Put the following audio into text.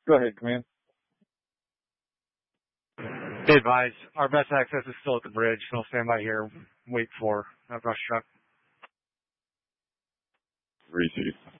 Go ahead, Command. Be advised, our best access is still at the bridge, so I'll stand by here, wait for a brush truck. Receive.